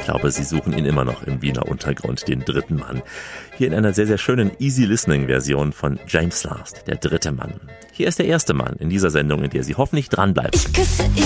glaube, Sie suchen ihn immer noch im Wiener Untergrund, den dritten Mann. Hier in einer sehr, sehr schönen Easy-Listening-Version von James Last, der dritte Mann. Hier ist der erste Mann in dieser Sendung, in der Sie hoffentlich dranbleiben.